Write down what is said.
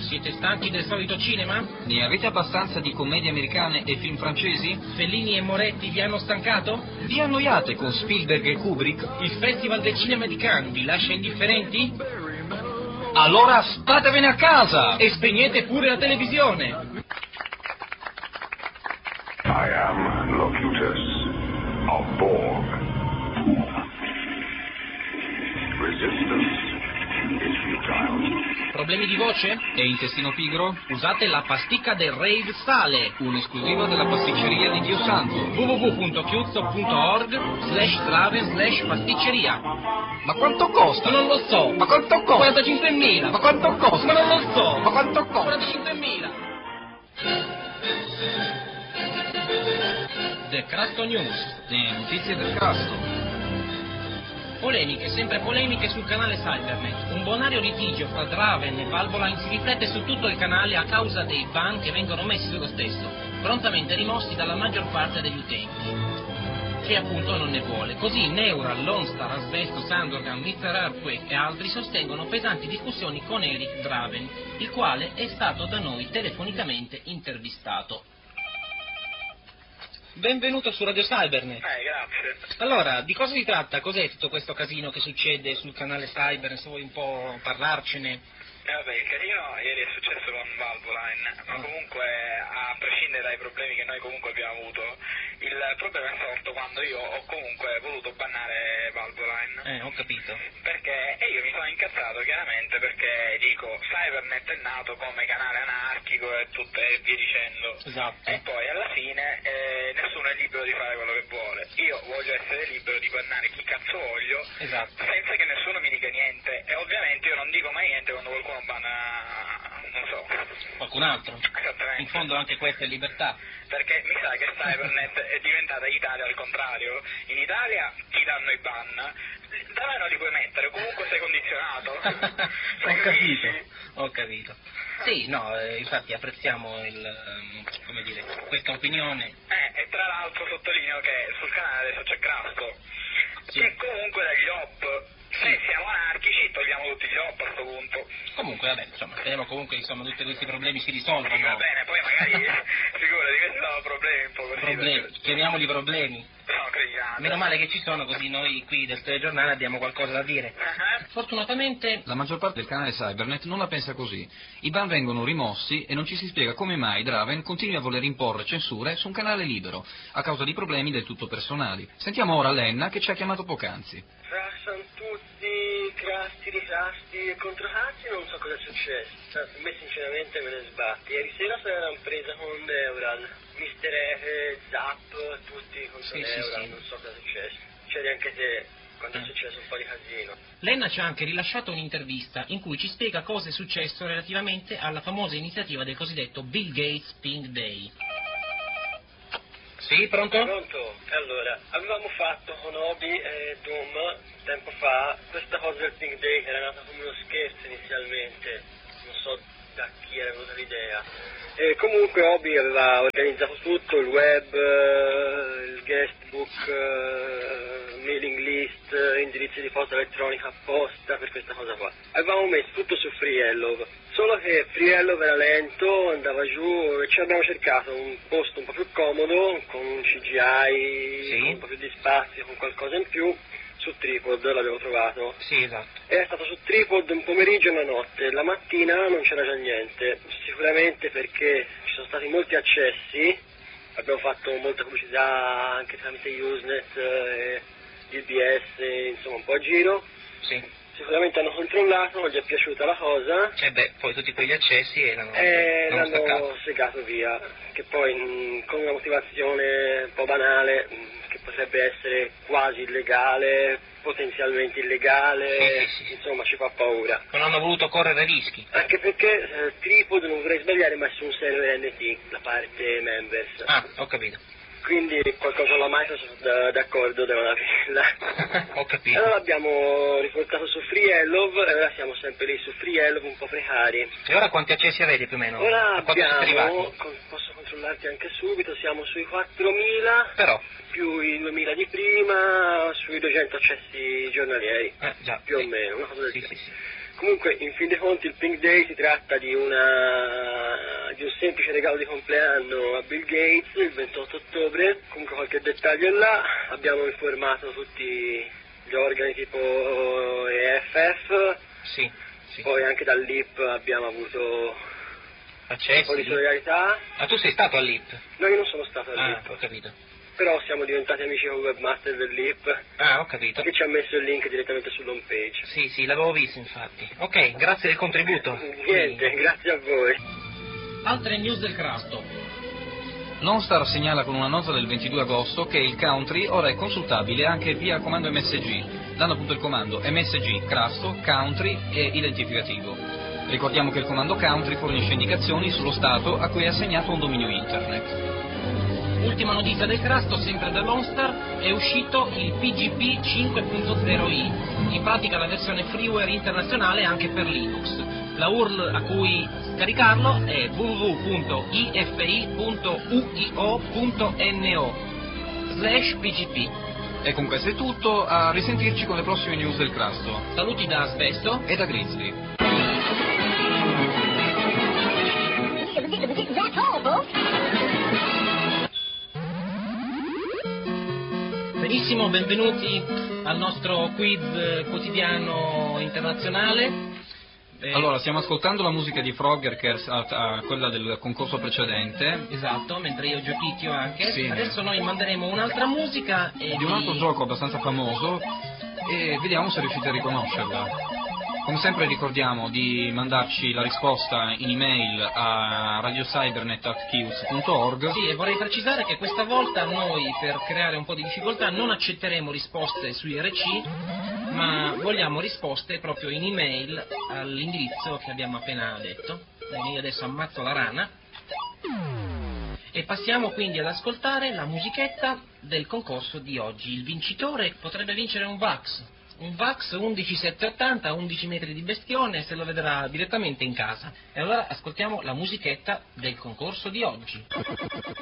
Siete stanchi del solito cinema? Ne avete abbastanza di commedie americane e film francesi? Fellini e Moretti vi hanno stancato? Vi annoiate con Spielberg e Kubrick? Il Festival del Cinema di Cannes vi lascia indifferenti? Allora statevene a casa! E spegnete pure la televisione! I am Locutus of Borg. Resistance is futile. Problemi di voce? E intestino pigro? Usate la pasticca del Rave Sale, Un'esclusiva della pasticceria di Dio Santo. www.chiuzzo.org/traven/pasticceria. Ma quanto costa? Non lo so. Ma quanto costa? 45.000. Ma quanto costa? Ma non lo so. Ma quanto costa? 45.000. The Crasto News. Le notizie del crasto. Polemiche, sempre polemiche sul canale Cybernet. Un bonario litigio fra Draven e Valvoline si riflette su tutto il canale a causa dei ban che vengono messi sullo stesso, prontamente rimossi dalla maggior parte degli utenti, che appunto non ne vuole. Così Neural, Lonstar, Asbesto, Sandorgan, Mr. Earthquake e altri sostengono pesanti discussioni con Eric Draven, il quale è stato da noi telefonicamente intervistato. Benvenuto su Radio Cybernet. Grazie. Allora, di cosa si tratta? Cos'è tutto questo casino che succede sul canale Cybernet? Se vuoi un po' parlarcene. Vabbè, il casino ieri è successo con Valvoline, ma comunque, a prescindere dai problemi che noi comunque abbiamo avuto, il problema è sorto quando io ho comunque voluto bannare Valvoline. Ho capito. Perché io mi sono incazzato chiaramente perché dico Cybernet è nato come canale anarchico e via dicendo. Esatto. E poi alla fine nessuno è libero di fare quello che vuole. Io voglio essere libero di bannare chi cazzo voglio, Esatto. senza che nessuno mi dica niente. E ovviamente io non dico mai niente quando qualcuno banna, non so, Qualcun altro. esattamente. In fondo anche questa è libertà. Perché mi sa che Cybernet è diventata Italia al contrario. In Italia ti danno i ban, da me non li puoi mettere, comunque sei condizionato. Ho capito. Sì, no, infatti apprezziamo questa opinione. E tra l'altro sottolineo che sul canale adesso c'è Crasto, Sì. che comunque dagli op. Se siamo anarchici togliamo tutti gli op a questo punto. Comunque, vabbè, insomma, speriamo comunque tutti questi problemi si risolvano. Va bene, poi magari figurati che sono problemi un po' così. Problemi, chiamiamoli problemi. Sono crediano. Meno male che ci sono, così noi qui del telegiornale abbiamo qualcosa da dire. Fortunatamente La maggior parte del canale Cybernet non la pensa così. I ban vengono rimossi e non ci si spiega come mai Draven continui a voler imporre censure su un canale libero, a causa di problemi del tutto personali. Sentiamo ora Lenna che ci ha chiamato poc'anzi. Sono tutti crasti, risasti e controcasti, non so cosa è successo. A me sinceramente me ne sbatti. Ieri sera se l'erano presa con Neural, Mr. Efe, Zap, tutti contro Neural, sì. non so cosa è successo. C'eri anche te quando è successo un po' di casino. Lenna ci ha anche rilasciato un'intervista in cui ci spiega cosa è successo relativamente alla famosa iniziativa del cosiddetto Bill Gates Pink Day. Sì, pronto? Pronto? Allora, avevamo fatto con Obi e Doom tempo fa questa cosa del Pink Day che era nata come uno scherzo inizialmente, non so da chi era venuta l'idea. E comunque Obi aveva organizzato tutto, il web, il guestbook, mailing list, indirizzi di posta elettronica apposta per questa cosa qua. Avevamo messo tutto su FreeHello, solo che FreeHello era lento, andava giù e ci abbiamo cercato un posto un po' più comodo, con un CGI, Sì. con un po' più di spazio, con qualcosa in più. Su Tripod l'abbiamo trovato. Sì, esatto. Era stato su Tripod un pomeriggio e una notte, la mattina non c'era già niente, sicuramente perché ci sono stati molti accessi, abbiamo fatto molta pubblicità anche tramite Usenet, DBS, insomma un po' a giro. Sì. Sicuramente hanno controllato, non gli è piaciuta la cosa Poi tutti quegli accessi erano e non staccati. l'hanno segato via, che poi con una motivazione un po' banale, che potrebbe essere quasi illegale, potenzialmente illegale, Sì. insomma ci fa paura. Non hanno voluto correre rischi. Anche perché Tripod, non vorrei sbagliare, ma è su un server NT, la parte members. Ah, ho capito. Quindi qualcosa alla Microsoft d'accordo devono averla. Ho capito. Allora abbiamo riportato su FreeHello e ora siamo sempre lì su FreeHello un po' precari. E ora quanti accessi avete più o meno? Ora A quanto siete abbiamo, arrivati? posso controllarti anche subito, siamo sui 4.000, Però, più i 2.000 di prima, sui 200 accessi giornalieri, già. più sì. o meno, una cosa del Sì, genere. sì. Comunque, in fin dei conti, il Pink Day si tratta di un semplice regalo di compleanno a Bill Gates il 28 ottobre. Comunque qualche dettaglio è là. Abbiamo informato tutti gli organi tipo EFF. Sì. Poi anche dall'IP abbiamo avuto un po' di solidarietà. Ah, tu sei stato all'IP? No, io non sono stato all'IP. Ho capito. Però siamo diventati amici con il webmaster dell'IP. Ah, ho capito. Che ci ha messo il link direttamente sull'home page. Sì, l'avevo visto infatti. Ok, grazie del contributo. Niente, grazie a voi. Altre news del Crasto. Lonstar segnala con una nota del 22 agosto che il country ora è consultabile anche via comando MSG, dando appunto il comando MSG Crasto, country e identificativo. Ricordiamo che il comando country fornisce indicazioni sullo stato a cui è assegnato un dominio internet. Ultima notizia del Crasto, sempre da Lonstar, è uscito il PGP 5.0i, in pratica la versione freeware internazionale anche per Linux. La URL a cui scaricarlo è www.ifi.uio.no/pgp. E con questo è tutto, a risentirci con le prossime news del Crasto. Saluti da Asbesto e da Grizzly. Benissimo, benvenuti al nostro quiz quotidiano internazionale. Allora, stiamo ascoltando la musica di Frogger, che è quella del concorso precedente. Esatto, mentre io giochicchio anche. Sì. Adesso noi manderemo un'altra musica di un altro gioco abbastanza famoso e vediamo se riuscite a riconoscerla. Come sempre ricordiamo di mandarci la risposta in email a radiocybernet@kius.org. Sì, e vorrei precisare che questa volta noi, per creare un po' di difficoltà, non accetteremo risposte su IRC, ma vogliamo risposte proprio in email all'indirizzo che abbiamo appena detto. Io adesso ammazzo la rana. E passiamo quindi ad ascoltare la musichetta del concorso di oggi. Il vincitore potrebbe vincere un VAX. Un VAX 11780, 11 metri di bestione, se lo vedrà direttamente in casa. E allora ascoltiamo la musichetta del concorso di oggi.